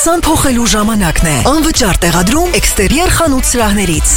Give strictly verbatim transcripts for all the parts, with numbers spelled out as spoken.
Ստացան փոխելու ժամանակն է։ Անվճար տեղադրում էքստերիեր խանութ սրահներից։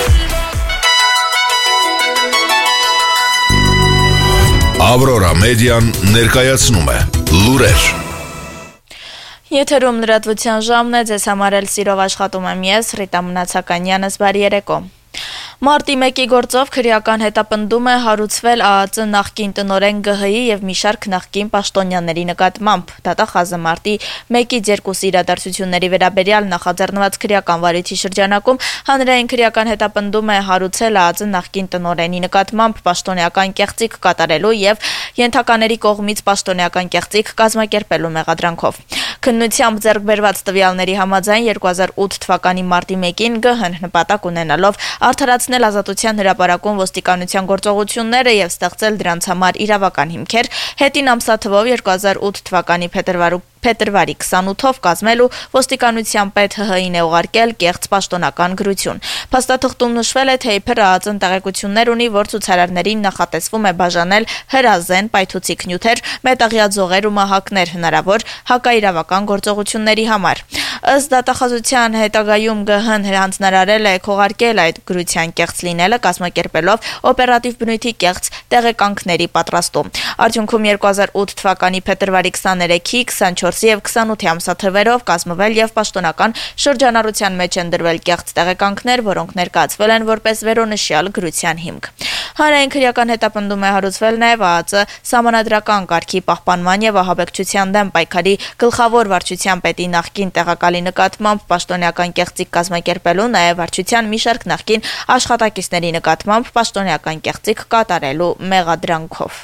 Ավրորա մեդիան ներկայացնում է լուրեր։ Եթերում լրատվության ժամն է, ձեզ համար էլ սիրով աշխատում եմ ես, Ռիտա Մնացականյանս, բարի երեկո։ Մարտի մեկի գործով քրեական հետապնդում է հարուցվել ԱԱԾ նախկին տնօրեն ԳՀ-ի եւ մի շարք նախկին պաշտոնյաների նկատմամբ։ Դատախազը մարտի մեկից երկուսի իրադարձությունների վերաբերյալ նախաձեռնված քրեական վարույթի շրջանակում հանրային քրեական հետապնդում է հարուցել ԱԱԾ նախկին տնօրենի նկատմամբ պաշտոնեական կեղծիք կատարելու եւ ենթակաների կողմից պաշտոնեական կեղծիք կազմակերպելու մեղադրանքով։ Քննությամբ ձեռք բերված տվյալների համաձայն երկու հազար ութ թվականի մարտի մեկին ԳՀ-ն նպատակ ունենալով արդարացնել ազատության հրապարակում ոստիկանության գործողությունները եւ ստեղծել դրանց համար իրավական հիմքեր, հետին ամսաթվով երկու հազար ութ թվականի փետրվարի քսանութով կազմելու ոստիկանության պետ ՀՀ-ին է ուղարկել կեղծ պաշտոնական գրություն։ Փաստաթղթում նշվել է, թե իբր ԱԱԾ-ն տեղեկություններ ունի, որ ցուցարարներին նախատեսվում է բաժանել հրազեն, պայթուցիկ նյութեր, մետաղյա ձողեր ու մահակներ հնարավոր հակաիրավական գործողությունների համար։ Ըստ դատախազության հետագայում ԳՀ-ն հանձնարարել է քողարկել այդ գրության կեղծ լինելը, կազմակերպելով օպերատիվ բնույթի կեղծ տեղեկանքների պատրաստում։ Արդյունքում երկու հազար ութ թվականի փետրվարի քսաներեքի, քսանչորսի եւ քսանութի ամսաթվերով կազմվել եւ պաշտոնական շրջանառության մեջ են դրվել կեղծ տեղեկանքներ, որոնք ներկայացվել են որպես վերոնշյալ գրության հիմք։ Հանրային քրեական հետապնդում է հարուցվել նաեւ ԱԱԾ սահմանադրական կարգի պահպանման եւ ահաբեկչության դեմ պայքարի գլխավոր վարչության պետի նախկին տեղակալի նկատմամբ պաշտոնեական կեղծիք կազմակերպելու, նաեւ վարչության մի շարք նախկին աշխատակիցների նկատմամբ պաշտոնեական կեղծիք կատարելու մեղադրանքով։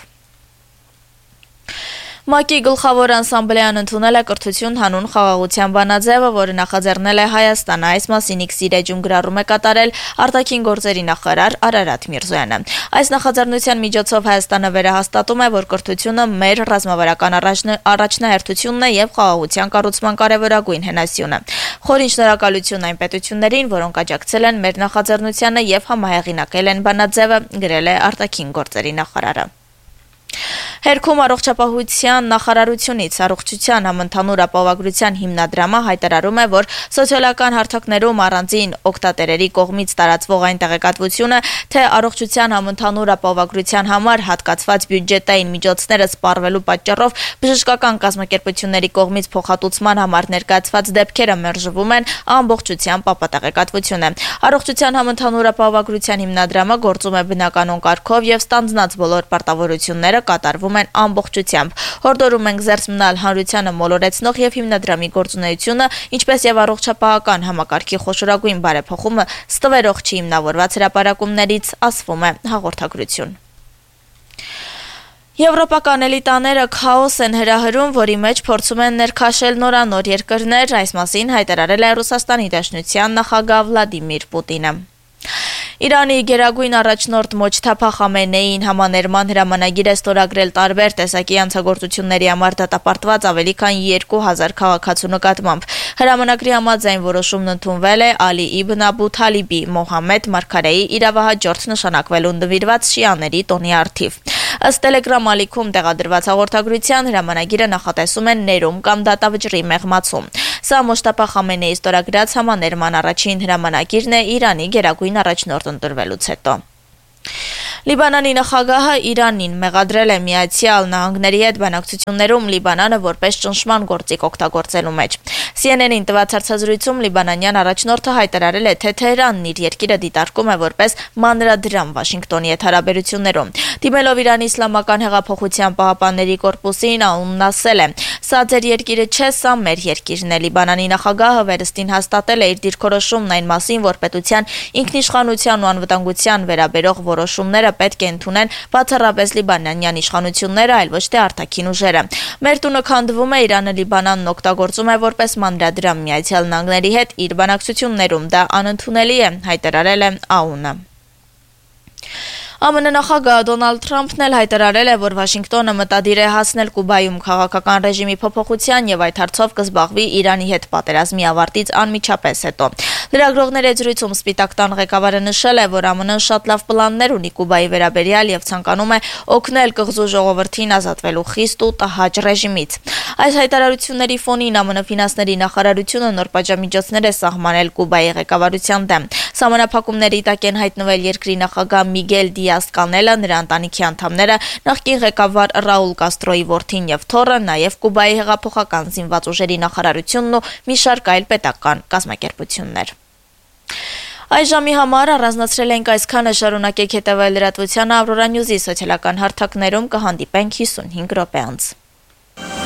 ՄԱԿ-ի գլխավոր ասամբլեան ընդունել է կրթություն հանուն խաղաղության բանաձևը, որը նախաձեռնել է Հայաստանը։ Այս մասին X-ի էջում գրառում է կատարել արտաքին գործերի նախարար Արարատ Միրզոյանը։ Այս նախաձեռնության միջոցով Հայաստանը վերահաստատում է, որ կրթությունը մեր ռազմավարական առաջնահերթությունն է եւ խաղաղության կառուցման կարեւորագույն հենասյունը։ Խորին շնորհակալություն այն պետություններին, որոնք աջակցել են մեր նախաձեռնությանը եւ համահեղինակել են բանաձևը, գրել է արտաքին գործերի նախարարը։ Հերքում առողջապահության նախարարությունից առողջության համընդհանուր ապահովագրության հիմնադրամը հայտարարում է, որ սոցիալական հարթակներում առանձին օգտատերերի կողմից տարածվող այն տեղեկատվությունը, թե առողջության համընդհանուր ապահովագրության համար հատկացված բյուջետային միջոցները սպառվելու պատճառով բժշկական կազմակերպությունների կողմից փոխհատուցման համար ներկայացված դեպքերը մերժվում են, ամբողջությամբ ապատեղեկատվություն է։ Առողջության համընդհանուր ապահովագրության հիմնադրամը գործում է բնականոն կարգով եւ ստանձնած բոլոր պարտավորությունները կատարվում են ամբողջությամբ։ Հորդորում ենք զերծ մնալ հանրությանը մոլորեցնող եւ հիմնադրամի գործունեությունը, ինչպես եւ առողջապահական համակարգի խոշորագույն բարեփոխումը ստվերող չի հիմնավորված հրապարակումներից, ասվում է հաղորդագրություն։ Եվրոպական էլիտաները քաոս են հրահրում, որի մեջ փորձում են ներքաշել նորանոր երկրներ, այս մասին հայտարարել է Ռուսաստանի Դաշնության նախագահ Վլադիմիր Պուտինը։ Իրանի գերագույն առաջնորդ Մոջթաբա Խամենեին համաներման հրամանագիր է ստորագրել տարբեր տեսակի հանցագործությունների համար դատապարտված ավելի քան երկու հազար քաղաքացու նկատմամբ։ Հրամանագրի համաձայն որոշումն ընդունվել է Ալի Իբն Աբու Թալիբի Մոհամմեդ Մարգարեի իրավահաջորդ նշանակվելուն նվիրված շիաների տոնի առթիվ։ Ըստ Telegram ալիքում տեղադրված հաղորդագրության հրամանագիրը նախատեսում է ներում կամ դատավճռի մեղմացում։ Սա Մոջթաբա Խամենեի ստորագրած համաներման առաջին հրամանագիրն է Իրանի գերագույն առաջնորդ ընտրվելուց հետո։ Լիբանանի նախագահը Իրանին մեղադրել է Միացյալ Նահանգների հետ բանակցություններում Լիբանանը որպես ճնշման գործիք օգտագործելու մեջ։ C N N-ին տված հարցազրույցում լիբանանյան առաջնորդը հայտարարել է, թե Թեհրանն իր երկիրը դիտարկում է որպես մանրադրամ Վաշինգտոնի հետ հարաբերություններում։ Դիմելով Իրանի իսլամական հեղափոխության պահապանների կորպուսին, ԱՈՒՆ-ն ասել է. «Սա ձեր երկիրը չէ, սա մեր երկիրն է»։ Լիբանանի նախագահը վերստին հաստատել է իր դիրքորոշումն այն մասին, որ պետության ինքնիշխանության ու անվտանգության վերաբերող որոշումները պետք է ընդունեն բացառապես լիբանանյան իշխանությունները, այլ ոչ թե արտաքին ուժերը։ Մեր տունը քանդվում է, Իրանը Լիբանանն օգտագործում է որպես մանրադրամ Միացյալ Նահանգների հետ իր բանակցություններում, դա անընդունելի է, հայտարարել է ԱՈՒՆ-ը։ ԱՄՆ նախագահ Դոնալդ Թրամփն էլ հայտարարել է, որ Վաշինգտոնը մտադիր է հասնել Կուբայում քաղաքական ռեժիմի փոփոխության եւ այդ հարցով կզբաղվի Իրանի հետ պատերազմի ավարտից անմիջապես հետո։ Լրագրողների զրույցում Սպիտակ տան ղեկավարը նշել է, որ ԱՄՆ-ն շատ լավ պլաններ ունի Կուբայի վերաբերյալ եւ ցանկանում է օգնել կղզու ժողովրդին ազատվելու խիստ ու տհաճ ռեժիմից։ Այս հայտարարությունների ֆոնին ԱՄՆ ֆինանսների նախարարությունը նոր պատժամիջոցներ է սահմանել Կուբայի ղեկավարության դեմ։ Սահմանափակումների տակ են հայտնվել երկրի նախագահ Միգել Դիազ-Կանելը, նրա ընտանիքի անդամները, նախկին ղեկավար Ռաուլ Կաստրոյի որդին եւ թոռը, նաեւ Կուբայի հեղափոխական զինված ուժերի նախարարությունն ու մի շարք այլ պետական կազմակերպություններ։ Այս ժամի համար առանձնացրել ենք այսքանը, շարունակեք հետևել լրատվությանը Ավրորա Նյուզի սոցիալական հարթակներում, կհանդիպենք հիսունհինգ րոպե անց։